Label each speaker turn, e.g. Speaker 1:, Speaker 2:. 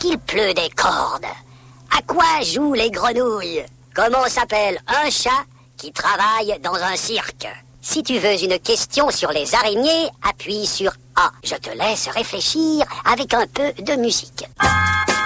Speaker 1: qu'il pleut des cordes? À quoi jouent les grenouilles? Comment s'appelle un chat qui travaille dans un cirque? Si tu veux une question sur les araignées, appuie sur A. Je te laisse réfléchir avec un peu de musique.